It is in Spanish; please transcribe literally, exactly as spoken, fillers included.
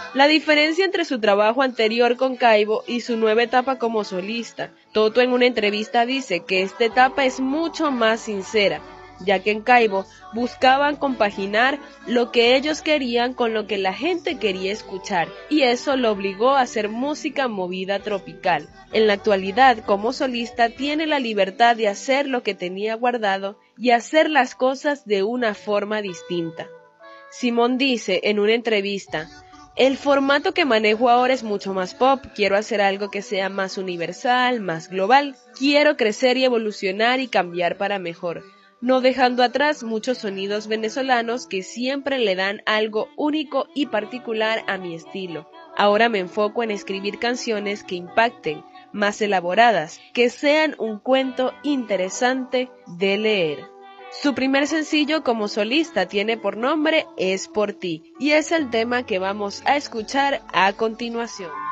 La diferencia entre su trabajo anterior con Kaibo y su nueva etapa como solista. Toto en una entrevista dice que esta etapa es mucho más sincera, ya que en Kaibo buscaban compaginar lo que ellos querían con lo que la gente quería escuchar, y eso lo obligó a hacer música movida tropical. En la actualidad, como solista, tiene la libertad de hacer lo que tenía guardado y hacer las cosas de una forma distinta. Simón dice en una entrevista: el formato que manejo ahora es mucho más pop, quiero hacer algo que sea más universal, más global, quiero crecer y evolucionar y cambiar para mejor, no dejando atrás muchos sonidos venezolanos que siempre le dan algo único y particular a mi estilo. Ahora me enfoco en escribir canciones que impacten, más elaboradas, que sean un cuento interesante de leer. Su primer sencillo como solista tiene por nombre Es por ti, y es el tema que vamos a escuchar a continuación.